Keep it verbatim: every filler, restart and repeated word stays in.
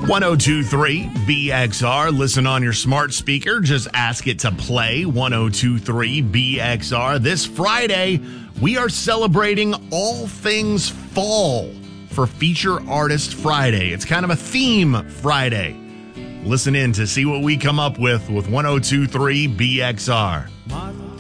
ten twenty-three B X R. Listen on your smart speaker. Just ask it to play ten twenty-three B X R. This Friday, we are celebrating all things fall for Feature Artist Friday. It's kind of a theme Friday. Listen in to see what we come up with with ten twenty-three B X R.